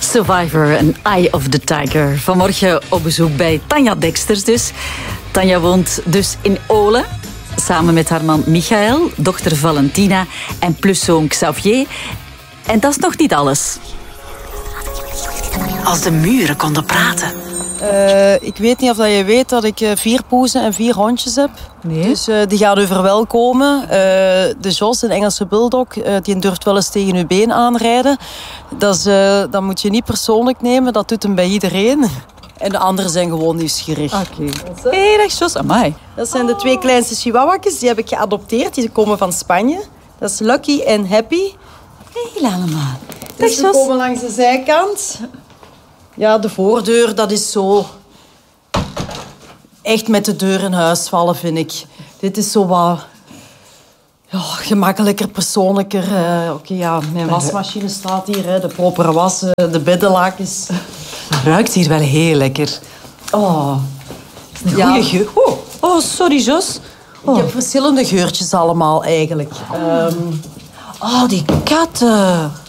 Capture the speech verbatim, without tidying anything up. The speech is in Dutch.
Survivor, an Eye of the Tiger. Vanmorgen op bezoek bij Tanja Deksters dus. Tanja woont dus in Olen, samen met haar man Michael, dochter Valentina en pluszoon Xavier. En dat is nog niet alles. Als de muren konden praten. Uh, ik weet niet of je weet dat ik uh, vier poezen en vier hondjes heb. Nee. Dus uh, die gaan u verwelkomen. Uh, de Jos, een Engelse bulldog, uh, die durft wel eens tegen uw been aanrijden. Dat, is, uh, dat moet je niet persoonlijk nemen, dat doet hem bij iedereen. En de anderen zijn gewoon nieuwsgierig. Oké. Okay. Hé, hey, dag Jos. Amai. Dat zijn de twee kleinste chihuahua's, die heb ik geadopteerd. Die komen van Spanje. Dat is Lucky en Happy. Heel allemaal. Dus we komen langs de zijkant. Ja, de voordeur, dat is zo... Echt met de deur in huis vallen, vind ik. Dit is zo wat... Ja, gemakkelijker, persoonlijker. Uh, Oké, okay, ja, mijn wasmachine staat hier. Hè, de propere was, uh, de beddenlakens. Het ruikt hier wel heel lekker. Oh. Een goede ja. geur. Oh. oh, sorry, Jos. Oh. Ik heb verschillende geurtjes allemaal, eigenlijk. Um... Oh, die katten.